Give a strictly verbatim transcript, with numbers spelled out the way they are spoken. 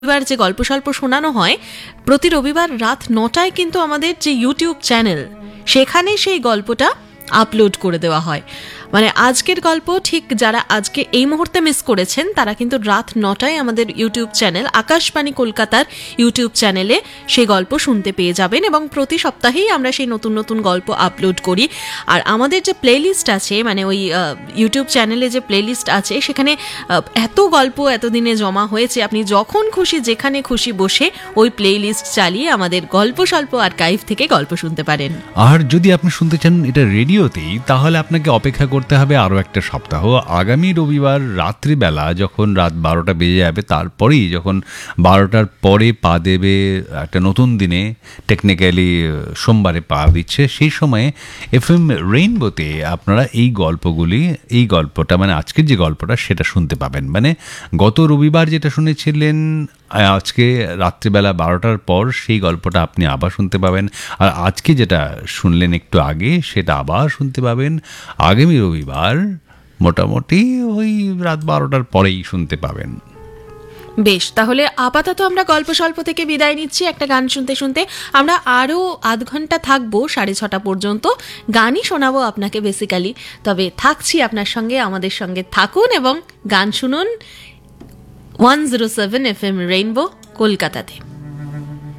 রবিবার যে গল্প স্বল্প শোনানো হয়, প্রতি রবিবার রাত নটায় কিন্তু আমাদের যে ইউটিউব চ্যানেল সেখানে সেই গল্পটা আপলোড করে দেওয়া হয়। মানে আজকের গল্প ঠিক যারা আজকে এই মুহূর্তে মিস করেছেন তারা কিন্তু রাত নটায় আমাদের ইউটিউব চ্যানেল আকাশবাণী কলকাতার ইউটিউব চ্যানেলে সেই গল্প শুনতে পেয়ে যাবেন, এবং প্রতি সপ্তাহেই আমরা সেই নতুন নতুন গল্প আপলোড করি। আর আমাদের যে প্লেলিস্ট আছে, মানে ওই ইউটিউব চ্যানেলে যে প্লেলিস্ট আছে, সেখানে এত গল্প এতদিনে জমা হয়েছে, আপনি যখন খুশি যেখানে খুশি বসে ওই প্লেলিস্ট চালিয়ে আমাদের গল্প স্বল্প আর্কাইভ থেকে গল্প শুনতে পারেন। আর যদি আপনি শুনতে চান এটা রেডিওতেই, তাহলে আপনাকে অপেক্ষা করতে হবে আরও একটা সপ্তাহ। আগামী রবিবার রাত্রিবেলা যখন রাত বারোটা বেজে যাবে, তারপরেই যখন বারোটার পরে পা দেবে একটা নতুন দিনে, টেকনিক্যালি সোমবারে পা দিচ্ছে, সেই সময়ে এফ এম রেইনবোতে আপনারা এই গল্পগুলি, এই গল্পটা মানে আজকের যে গল্পটা সেটা শুনতে পাবেন। মানে গত রবিবার যেটা শুনেছিলেন আজকে রাত্রিবেলা বারোটার পর, সেই গল্পটা আপনি আবার শুনতে পাবেন। আর আজকে যেটা শুনলেন একটু আগে সেটা আবার শুনতে পাবেন আগামী রবিবার মোটামুটি ওই রাত বারোটার পরেই শুনতে পাবেন। বেশ, তাহলে আপাতত আমরা গল্প স্বল্প থেকে বিদায় নিচ্ছি একটা গান শুনতে শুনতে। আমরা আরও আধ ঘন্টা থাকবো, সাড়ে ছটা পর্যন্ত গানই শোনাবো আপনাকে বেসিক্যালি। তবে থাকছি আপনার সঙ্গে, আমাদের সঙ্গে থাকুন এবং গান শুনুন one zero seven F M rainbow কলকাতাতে।